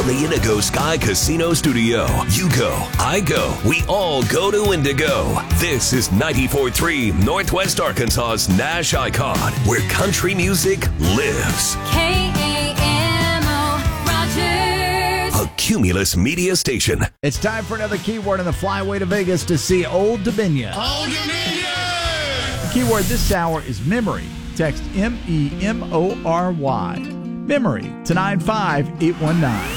from the Indigo Sky Casino Studio. You go, I go, we all go to Indigo. This is 94.3 Northwest Arkansas's Nash Icon, where country music lives. KAMO Rogers. A Cumulus Media Station. It's time for another keyword on the flyway to Vegas to see Old Dominion. Old Dominion! The keyword this hour is memory. Text MEMORY. Memory to 95819.